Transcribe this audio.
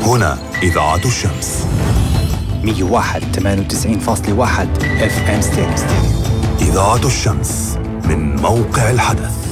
هنا إذاعة الشمس 101.98.1 FM ستيريو. إذاعة الشمس من موقع الحدث.